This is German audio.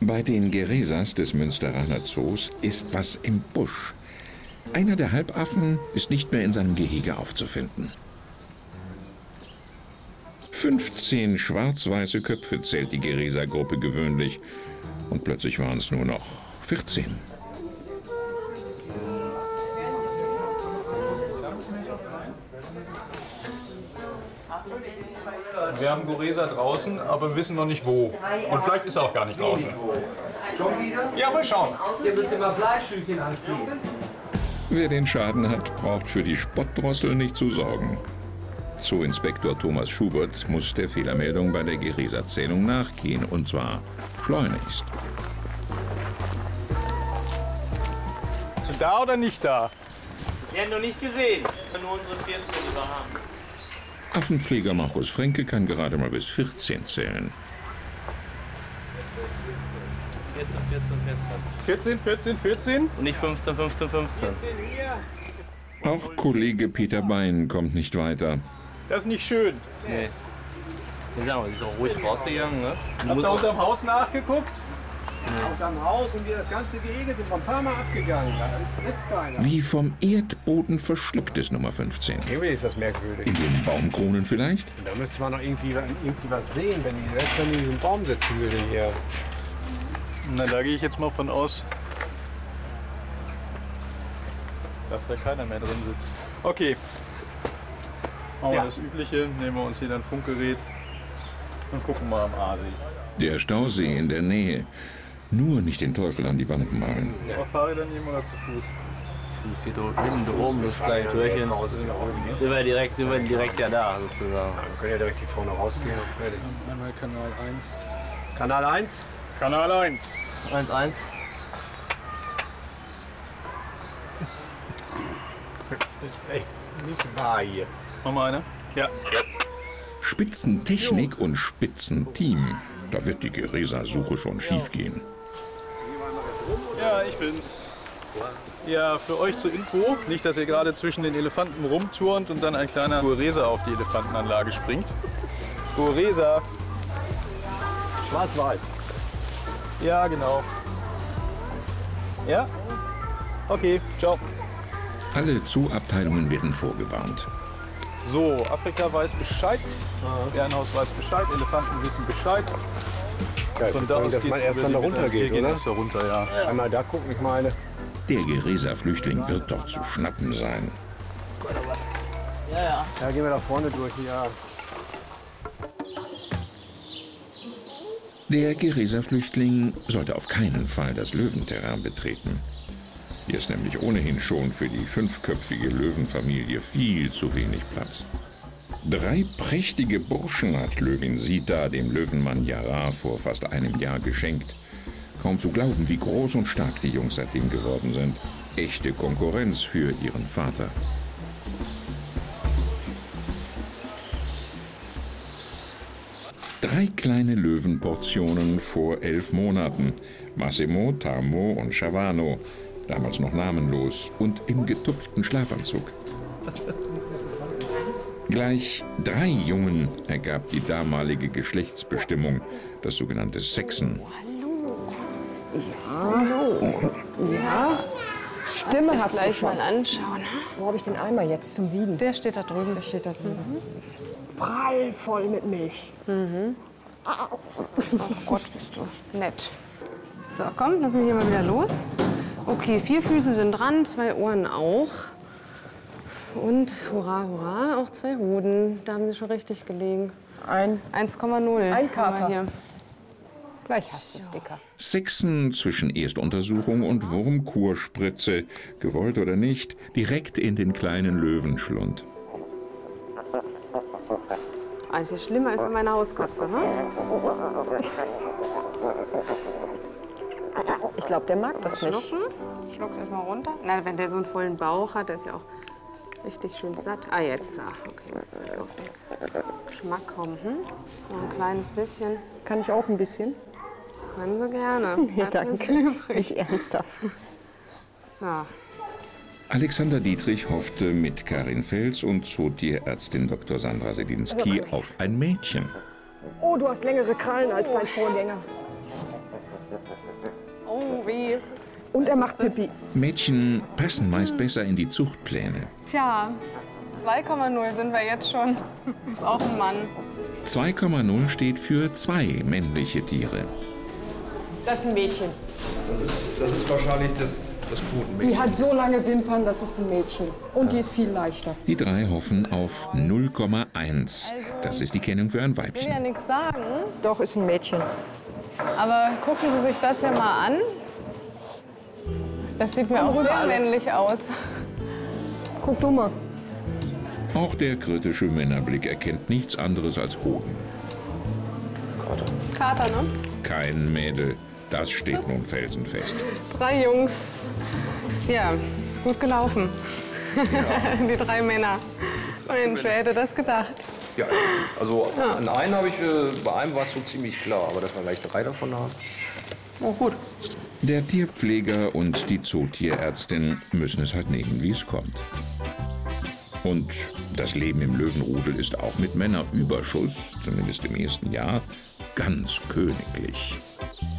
Bei den Geresas des Münsteraner Zoos ist was im Busch. Einer der Halbaffen ist nicht mehr in seinem Gehege aufzufinden. 15 schwarz-weiße Köpfe zählt die Geresa-Gruppe gewöhnlich. Und plötzlich waren es nur noch 14. Wir haben Goresa draußen, aber wir wissen noch nicht wo. Und vielleicht ist er auch gar nicht draußen. Schon wieder? Ja, mal schauen. Ihr müsst immer Bleischütchen anziehen. Wer den Schaden hat, braucht für die Spottdrossel nicht zu sorgen. Zooinspektor Thomas Schubert muss der Fehlermeldung bei der Geresa-Zählung nachgehen, und zwar schleunigst. Ist du da oder nicht da? Wir haben noch nicht gesehen. Nur unsere 14, die wir haben. Affenpfleger Markus Fränke kann gerade mal bis 14 zählen. 14. Und nicht 15. Auch Kollege Peter Bein kommt nicht weiter. Das ist nicht schön. Nee. Die ist auch ruhig rausgegangen, ne? Habt ihr unterm Haus nachgeguckt? Unterm Haus und wir das ganze Gehege sind ein paar Mal abgegangen. Da sitzt keiner. Wie vom Erdboden verschluckt ist Nummer 15. Irgendwie ist das merkwürdig. In den Baumkronen vielleicht? Da müsste man noch irgendwie was sehen, wenn die selbst in diesem Baum sitzen würde hier. Na, da gehe ich jetzt mal von aus, dass da keiner mehr drin sitzt. Okay. Machen wir das Übliche, nehmen wir uns hier ein Funkgerät und gucken mal am Aasee. Der Stausee in der Nähe. Nur nicht den Teufel an die Wand malen. Auf Fahrrädern nehmen oder zu Fuß? Geht da oben das kleine Türchen. Wir werden direkt ja da, sozusagen. Wir können ja direkt hier vorne rausgehen und fertig. Einmal Kanal 1. Kanal 1? Kanal 1. 1. Das ist echt nicht wahr hier. Machen wir eine? Ja. Spitzentechnik und Spitzenteam. Da wird die Geresa-Suche schon schief gehen. Ja, ich bin's. Ja, für euch zur Info, nicht, dass ihr gerade zwischen den Elefanten rumturnt und dann ein kleiner Goresa auf die Elefantenanlage springt. Goresa. Schwarz-Weiß. Ja, genau. Ja? Okay, ciao. Alle Zooabteilungen werden vorgewarnt. So, Afrika weiß Bescheid, Bärenhaus weiß Bescheid, Elefanten wissen Bescheid. Ja, Von ich da würde aus sagen, dass man erst dann da runter geht, oder? Da runter, ja. Einmal da gucken, ich meine. Der Geresa-Flüchtling wird doch zu schnappen sein. Ja, gehen wir da vorne durch, ja. Der Geresa-Flüchtling sollte auf keinen Fall das Löwenterrain betreten. Hier ist nämlich ohnehin schon für die 5-köpfige Löwenfamilie viel zu wenig Platz. 3 prächtige Burschen hat Löwin Sita dem Löwenmann Jara vor fast einem Jahr geschenkt. Kaum zu glauben, wie groß und stark die Jungs seitdem geworden sind. Echte Konkurrenz für ihren Vater. Drei kleine Löwenportionen vor 11 Monaten. Massimo, Tamo und Chavano. Damals noch namenlos und im getupften Schlafanzug. Gleich 3 Jungen ergab die damalige Geschlechtsbestimmung, das sogenannte Sexen. Hallo. Ja. Stimme hast du gleich schon. mal anschauen. Wo habe ich den Eimer jetzt zum Wiegen? Der steht da drüben. Der steht da drüben. Prall voll mit Milch. Ach Gott, bist du nett. So, komm, lass mich hier mal wieder los. Okay, 4 Füße sind dran, 2 Ohren auch. Und hurra, hurra, auch 2 Hoden. Da haben sie schon richtig gelegen. 1,0. Ein Kater. Hier. Gleich hast du es, Dicker. Sexen zwischen Erstuntersuchung und Wurmkurspritze, gewollt oder nicht, direkt in den kleinen Löwenschlund. Das ist ja schlimmer als bei meiner Hauskatze, ne? Ich glaube, der mag das nicht. Schlucken. Schluck's erstmal runter. Na, wenn der so einen vollen Bauch hat, der ist ja auch richtig schön satt. Ah, jetzt. Okay, das ist jetzt auf den Geschmack kommen. Noch ein kleines bisschen. Kann ich auch ein bisschen? Können Sie gerne. Ja, Bleibt uns danke. übrig. Nicht ernsthaft. So. Alexander Dietrich hoffte mit Karin Fels und Zootierärztin Dr. Sandra Selinski auf ein Mädchen. Oh, du hast längere Krallen als dein Vorgänger. Oh, weh. Und er macht Pipi. Mädchen passen meist besser in die Zuchtpläne. Tja, 2,0 sind wir jetzt schon. Ist auch ein Mann. 2,0 steht für 2 männliche Tiere. Das ist ein Mädchen. Das ist wahrscheinlich das Quotenmädchen. Die hat so lange Wimpern, das ist ein Mädchen. Und die ist viel leichter. Die 3 hoffen auf 0,1. Das ist die Kennung für ein Ich will ja Weibchen. nichts sagen, Doch, ist ein Mädchen. aber gucken Sie sich das ja mal an. Das sieht mir auch sehr männlich aus. Guck du mal. Auch der kritische Männerblick erkennt nichts anderes als Hoden. Kater, ne? Kein Mädel. Das steht nun felsenfest. 3 Jungs. Ja, gut gelaufen. Die 3 Männer. Mensch, wer hätte das gedacht? Ja, also an einen habe ich, bei einem war es so ziemlich klar, aber dass wir gleich 3 davon haben. Oh, gut. Der Tierpfleger und die Zootierärztin müssen es halt nehmen, wie es kommt. Und das Leben im Löwenrudel ist auch mit Männerüberschuss, zumindest im ersten Jahr, ganz königlich.